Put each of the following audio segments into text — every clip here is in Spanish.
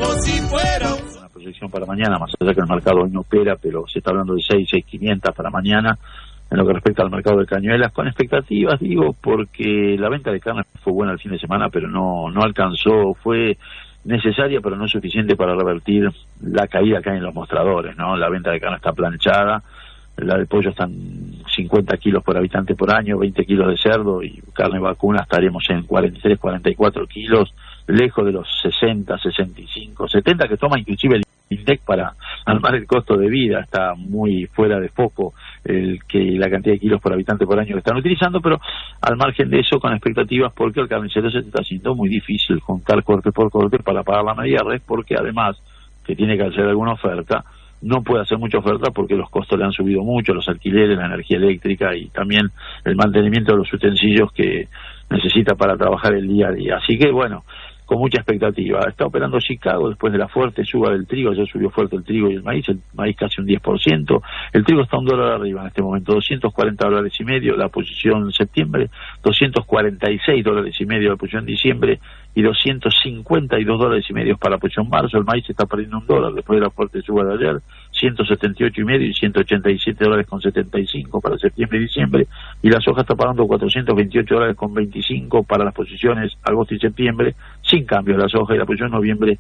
Una proyección para mañana, más allá que el mercado hoy no opera, pero se está hablando de 6.500 para mañana en lo que respecta al mercado de cañuelas, con expectativas, digo, porque la venta de carne fue buena el fin de semana, pero no alcanzó, fue necesaria, pero no suficiente para revertir la caída que hay en los mostradores, ¿no? La venta de carne está planchada, la de pollo están 50 kilos por habitante por año, 20 kilos de cerdo, y carne vacuna estaremos en 43, 44 kilos, lejos de los 60, 65, 70 que toma inclusive el INDEC para armar el costo de vida. Está muy fuera de foco la cantidad de kilos por habitante por año que están utilizando, pero al margen de eso, con expectativas, porque el carnicero se está haciendo muy difícil juntar corte por corte para pagar la media res, porque además que tiene que hacer alguna oferta, no puede hacer mucha oferta porque los costos le han subido mucho, los alquileres, la energía eléctrica y también el mantenimiento de los utensilios que necesita para trabajar el día a día. Así que bueno, con mucha expectativa. Está operando Chicago después de la fuerte suba del trigo. Ya subió fuerte el trigo y el maíz casi un 10%. El trigo está $1 arriba en este momento, $240.50 la posición septiembre, $246.50 la posición diciembre y $252.50 para la posición marzo. El maíz está perdiendo $1 después de la fuerte suba de ayer, $178.50 y $187.75 para septiembre y diciembre, y la soja está pagando $428.25 para las posiciones agosto y septiembre, sin cambio la soja, y la posición noviembre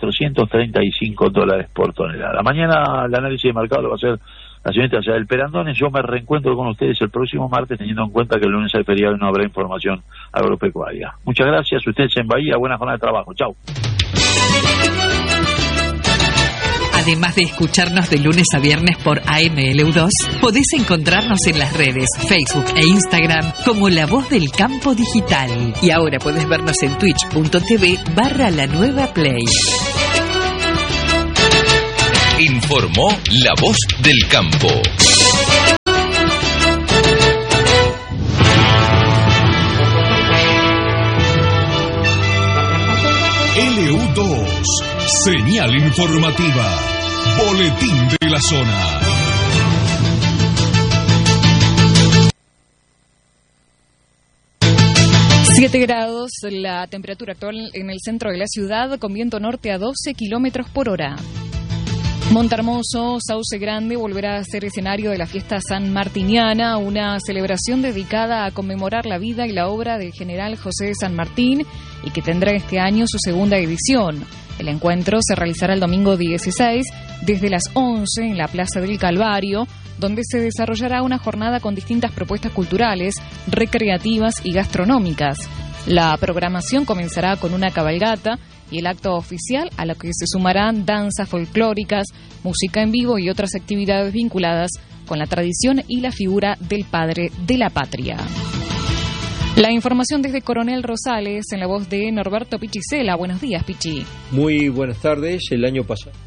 $435 por tonelada. Mañana el análisis de mercado lo va a hacer la señorita Yael Perandones. Yo me reencuentro con ustedes el próximo martes, teniendo en cuenta que el lunes hay feriado y no habrá información agropecuaria. Muchas gracias, ustedes en Bahía, buena jornada de trabajo, chau. Además de escucharnos de lunes a viernes por AMLU2, podés encontrarnos en las redes Facebook e Instagram como La Voz del Campo Digital. Y ahora podés vernos en twitch.tv/La Nueva Play. Informó La Voz del Campo. LU2, señal informativa, boletín de la zona. grados la temperatura actual en el centro de la ciudad, con viento norte a 12 kilómetros por hora. Montehermoso, Sauce Grande, volverá a ser escenario de la fiesta sanmartiniana, una celebración dedicada a conmemorar la vida y la obra del general José de San Martín y que tendrá este año su segunda edición. El encuentro se realizará el domingo 16 desde las 11 en la Plaza del Calvario, donde se desarrollará una jornada con distintas propuestas culturales, recreativas y gastronómicas. La programación comenzará con una cabalgata y el acto oficial, a lo que se sumarán danzas folclóricas, música en vivo y otras actividades vinculadas con la tradición y la figura del padre de la patria. La información desde Coronel Rosales en la voz de Norberto Pichicela. Buenos días, Pichi. Muy buenas tardes. El año pasado